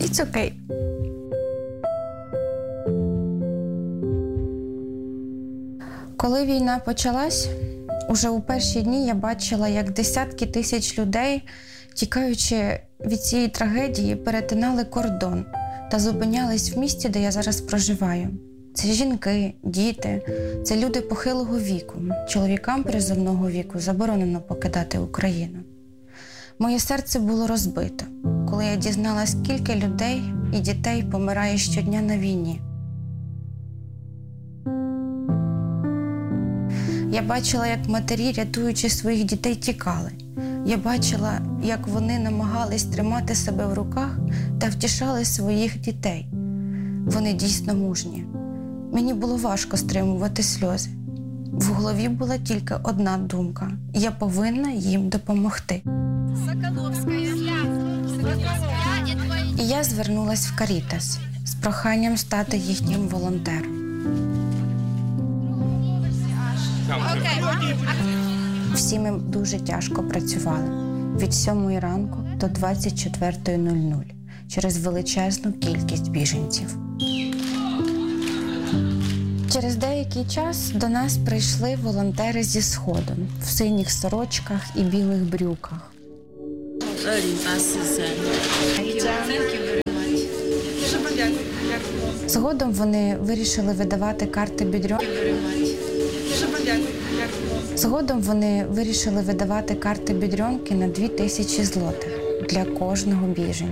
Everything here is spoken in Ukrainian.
It's okay. Коли війна почалась, уже у перші дні я бачила, як десятки тисяч людей, тікаючи від цієї трагедії, перетинали кордон та зупинялись в місті, де я зараз проживаю. Це жінки, діти, це люди похилого віку. Чоловікам призовного віку заборонено покидати Україну. Моє серце було розбито, коли я дізналась, скільки людей і дітей помирає щодня на війні. Я бачила, як матері, рятуючи своїх дітей, тікали. Я бачила, як вони намагались тримати себе в руках та втішали своїх дітей. Вони дійсно мужні. Мені було важко стримувати сльози. В голові була тільки одна думка – я повинна їм допомогти. І я звернулась в Карітас з проханням стати їхнім волонтером. Всі ми дуже тяжко працювали від 7 ранку до 24:00 через величезну кількість біженців. Через деякий час до нас прийшли волонтери зі Сходу в синіх сорочках і білих брюках. Згодом вони вирішили видавати карти Бідрьонки на 2000 злотих для кожного біженця.